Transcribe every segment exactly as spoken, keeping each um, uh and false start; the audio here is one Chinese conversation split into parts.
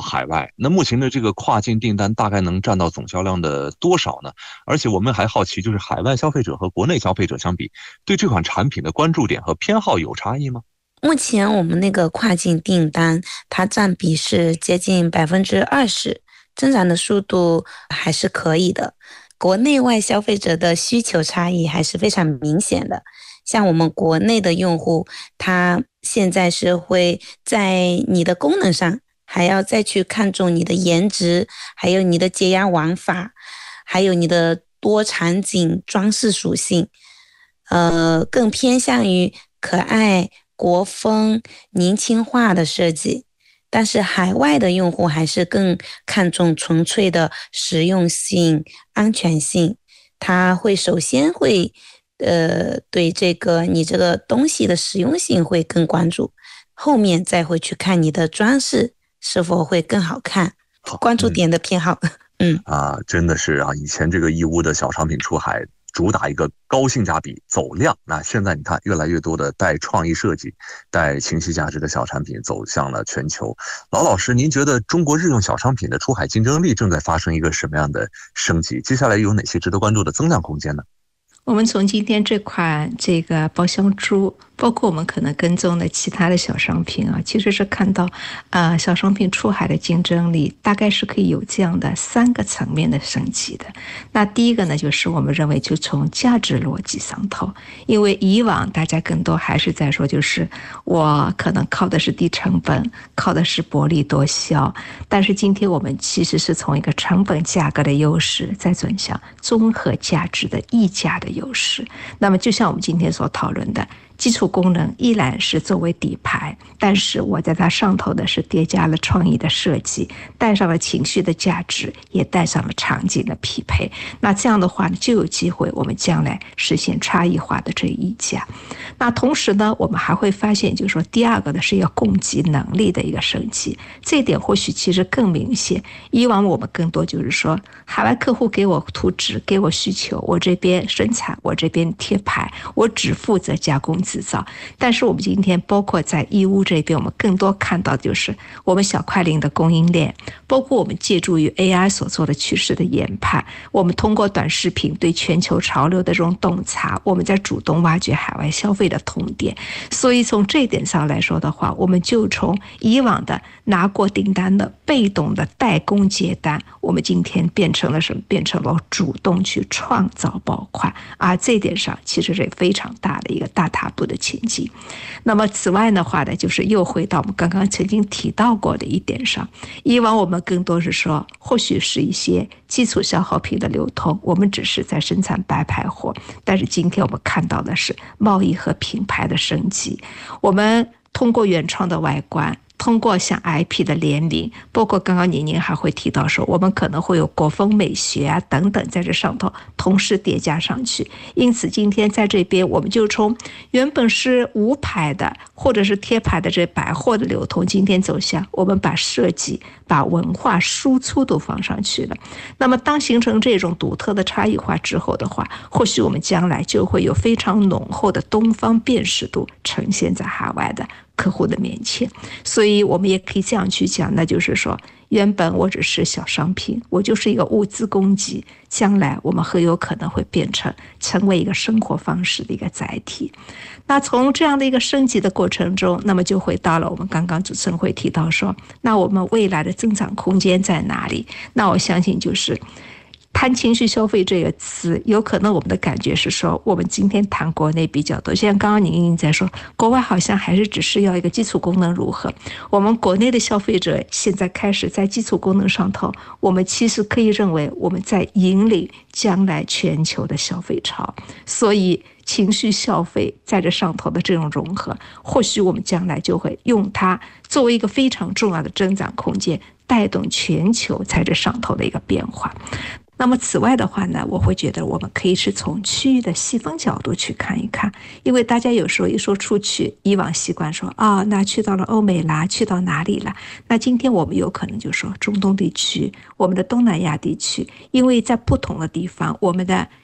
海外。那目前的这个跨境订单大概能占到总销量的多少呢？而且我们还好奇，就是海外消费者和国内消费者相比，对这款产品的关注点和偏好有差异吗？ 目前我们那个跨境订单，它占比是接近百分之二十，增长的速度还是可以的。国内外消费者的需求差异还是非常明显的。像我们国内的用户，他现在是会在你的功能上，还要再去看重你的颜值，还有你的解压玩法，还有你的多场景装饰属性，呃，更偏向于可爱、国风、年轻化的设计。但是海外的用户还是更看重纯粹的实用性、安全性，他会首先会呃对这个你这个东西的实用性会更关注，后面再会去看你的装饰是否会更好看， 好，嗯。 关注点的偏好。嗯。 啊，真的是啊，以前这个义乌的小商品出海主打一个高性价比、走量，那现在你看越来越多的带创意设计、带情绪价值的小产品走向了全球。老老师，您觉得中国日用小商品的出海竞争力正在发生一个什么样的升级？接下来有哪些值得关注的增量空间呢？ 我们从今天这款这个包香珠，包括我们可能跟踪的其他的小商品啊，其实是看到，呃，小商品出海的竞争力大概是可以有这样的三个层面的升级的。那第一个呢，就是我们认为就从价值逻辑上头，因为以往大家更多还是在说，就是我可能靠的是低成本，靠的是薄利多销，但是今天我们其实是从一个成本价格的优势，再转向综合价值的溢价的优势。那么就像我们今天所讨论的，基础功能依然是作为底牌，但是我在它上头的是叠加了创意的设计，带上了情绪的价值，也带上了场景的匹配。那这样的话呢，就有机会我们将来实现差异化的这一家。那同时呢，我们还会发现，就是说第二个呢是要供给能力的一个升级，这一点或许其实更明显。以往我们更多就是说，海外客户给我图纸，给我需求，我这边生产，我这边贴牌，我只负责加工制造。但是我们今天包括在义乌这边，我们更多看到就是我们小快灵的供应链，包括我们借助于 A I 所做的趋势的研判，我们通过短视频对全球潮流的这种洞察，我们在主动挖掘海外消费的痛点。所以从这一点上来说的话，我们就从以往的拿过订单的被动的代工接单，我们今天变成了什么？变成了主动去创造爆款，而这一点上其实是非常大的一个大踏步的前进。那么此外的话呢，就是又回到我们刚刚曾经提到过的一点上，以往我们更多是说，或许是一些基础消耗品的流通，我们只是在生产白牌货，但是今天我们看到的是贸易和品牌的升级，我们通过原创的外观，通过像 I P 的联名，包括刚刚宁宁还会提到说，我们可能会有国风美学啊等等在这上头同时叠加上去。因此今天在这边，我们就从原本是无牌的或者是贴牌的这百货的流通，今天走向我们把设计、把文化输出都放上去了。那么当形成这种独特的差异化之后的话，或许我们将来就会有非常浓厚的东方辨识度呈现在海外的客户的面前。所以我们也可以这样去讲，那就是说，原本我只是小商品，我就是一个物资供给，将来我们很有可能会变成成为一个生活方式的一个载体。那从这样的一个升级的过程中，那么就回到了我们刚刚主持人会提到说，那我们未来的增长空间在哪里？那我相信就是谈情绪消费这个词，有可能我们的感觉是说，我们今天谈国内比较多，像刚刚您在说，国外好像还是只是要一个基础功能如何，我们国内的消费者现在开始在基础功能上头，我们其实可以认为我们在引领将来全球的消费潮。所以情绪消费在这上头的这种融合，或许我们将来就会用它作为一个非常重要的增长空间，带动全球在这上头的一个变化。那么此外的话呢，我会觉得我们可以是从区域的细分角度去看一看，因为大家有时候一说出去，以往习惯说啊、哦，那去到了欧美啦，去到哪里啦？那今天我们有可能就说中东地区，我们的东南亚地区，因为在不同的地方，我们的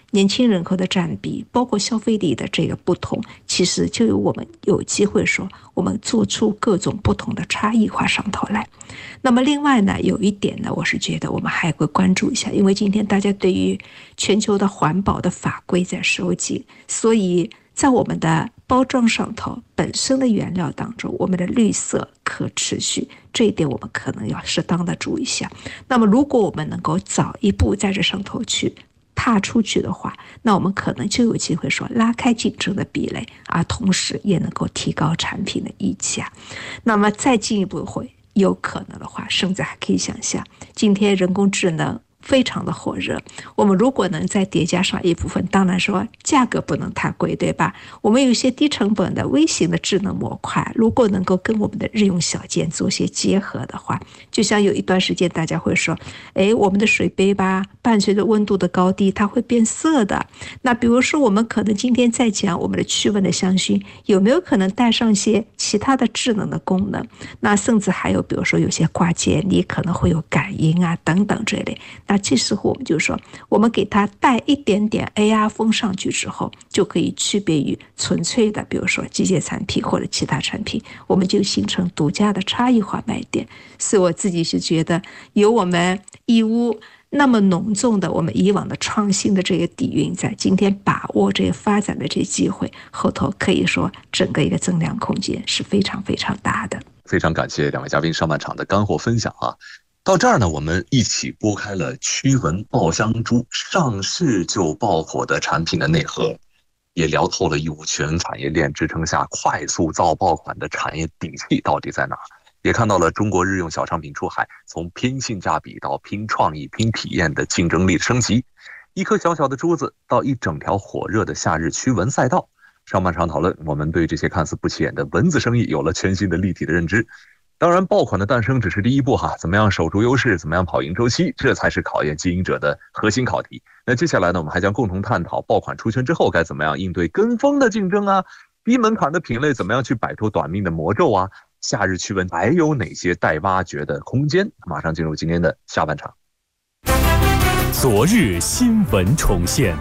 年轻人口的占比，包括消费力的这个不同，其实就有我们有机会说，我们做出各种不同的差异化上头来。那么另外呢，有一点呢，我是觉得我们还会关注一下，因为今天大家对于全球的环保的法规在收紧，所以在我们的包装上头本身的原料当中，我们的绿色可持续这一点我们可能要适当的注意一下。那么如果我们能够早一步在这上头去踏出去的话，那我们可能就有机会说拉开竞争的壁垒，而同时也能够提高产品的溢价。那么再进一步会有可能的话，甚至还可以想象，今天人工智能非常的火热，我们如果能再叠加上一部分，当然说价格不能太贵，对吧？我们有一些低成本的微型的智能模块，如果能够跟我们的日用小件做些结合的话，就像有一段时间大家会说，哎，我们的水杯吧，伴随着温度的高低，它会变色的。那比如说我们可能今天在讲我们的驱蚊的香薰，有没有可能带上一些其他的智能的功能？那甚至还有比如说有些挂件，你可能会有感应啊等等这类。那这时候我们就说，我们给它带一点点 A R 风上去之后，就可以区别于纯粹的比如说机械产品或者其他产品，我们就形成独家的差异化卖点。所以我自己是觉得有我们义乌那么浓重的我们以往的创新的这个底蕴在，今天把握这个发展的这个机会，后头可以说整个一个增量空间是非常非常大的。 非常感谢两位嘉宾上半场的干货分享啊！到这儿呢，我们一起拨开了驱蚊爆香珠上市就爆火的产品的内核，也聊透了义乌全产业链支撑下快速造爆款的产业底气到底在哪儿，也看到了中国日用小商品出海从拼性价比到拼创意、拼体验的竞争力升级，一颗小小的珠子到一整条火热的夏日驱蚊赛道。上半场讨论，我们对这些看似不起眼的蚊子生意有了全新的立体的认知。当然爆款的诞生只是第一步哈，怎么样守住优势，怎么样跑赢周期，这才是考验经营者的核心考题。那接下来呢，我们还将共同探讨爆款出圈之后该怎么样应对跟风的竞争啊，低门槛的品类怎么样去摆脱短命的魔咒啊，夏日驱蚊还有哪些待挖掘的空间。马上进入今天的下半场。 昨日新闻重现，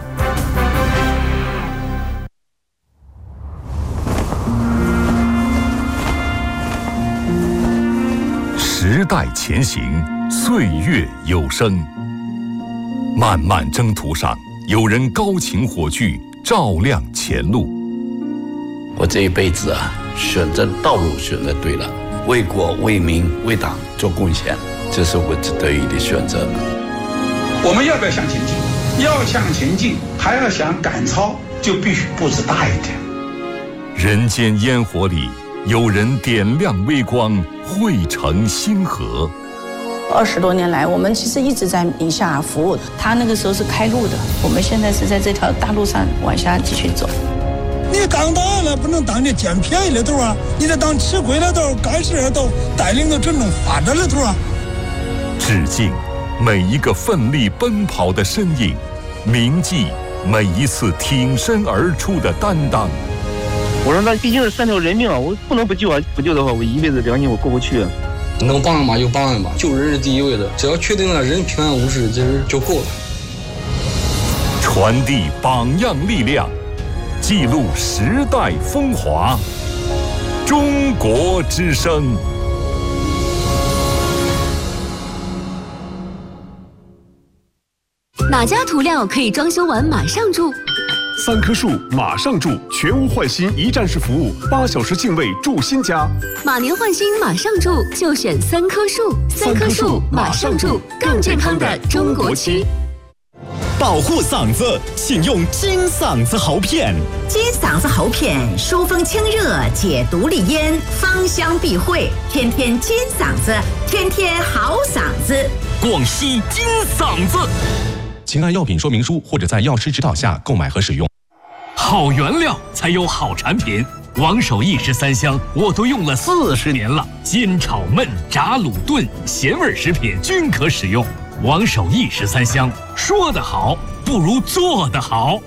时代前行，岁月有声。漫漫征途上，有人高擎火炬，照亮前路。 我这一辈子啊，选择道路选择对了，为国为民为党做贡献，这是我得意的选择。 我们要不要向前进？要向前进，还要想赶超，就必须步子大一点。 人间烟火里，有人点亮微光，汇成星河。 二十多年来，我们其实一直在宁夏服务。他那个时候是开路的，我们现在是在这条大路上往下继续走。 你当大了不能当这捡便宜的头啊，你得当吃亏的头，干事的头，带领着真正发展的头啊。 致敬每一个奋力奔跑的身影，铭记每一次挺身而出的担当。 我说那毕竟是三条人命啊，我不能不救啊！不救的话，我一辈子良心我过不去啊。 能帮人嘛就帮人吧，救人是第一位的，只要确定了人平安无事，其实就够了。 传递榜样力量，记录时代风华。中国之声。 哪家涂料可以装修完马上住？ 三棵树马上住，全屋换新一站式服务，八小时净位住新家。 马年换新马上住，就选三棵树。三棵树马上住，更健康的中国区。 保护嗓子，请用金嗓子喉片。 金嗓子喉片疏风清热，解毒利咽，芳香避秽，天天金嗓子，天天好嗓子。 广西金嗓子。请按药品说明书或者在药师指导下购买和使用。 好原料才有好产品，王守义十三香我都用了四十年了，煎炒焖炸卤炖咸味食品均可使用。王守义十三香，说得好不如做得好。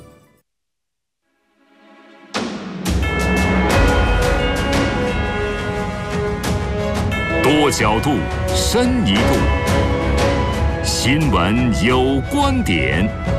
多角度，深一度。新闻有观点。